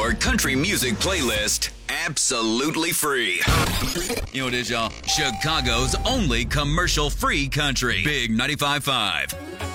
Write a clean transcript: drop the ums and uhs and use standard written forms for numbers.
your country music playlist absolutely free. You know what it is, y'all? Chicago's only commercial-free country. Big 95.5.